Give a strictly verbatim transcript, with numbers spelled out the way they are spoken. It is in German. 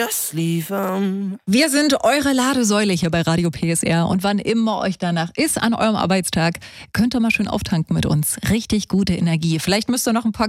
Gas liefern. Wir sind eure Ladesäule hier bei Radio P S R und wann immer euch danach ist an eurem Arbeitstag, könnt ihr mal schön auftanken mit uns. Richtig gute Energie. Vielleicht müsst ihr noch ein paar